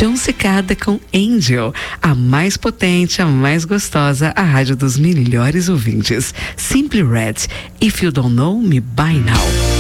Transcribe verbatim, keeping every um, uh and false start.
John Cicada com Angel, a mais potente, a mais gostosa, a rádio dos melhores ouvintes. Simply Red, If You Don't Know Me By Now.